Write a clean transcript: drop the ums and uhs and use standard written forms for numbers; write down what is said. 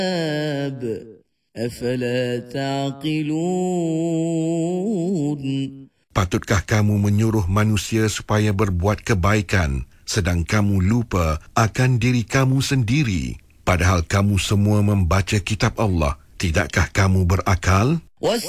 أفلا تعقلون. Patutkah kamu menyuruh manusia supaya berbuat kebaikan, sedang kamu lupa akan diri kamu sendiri, padahal kamu semua membaca kitab Allah? Tidakkah kamu berakal?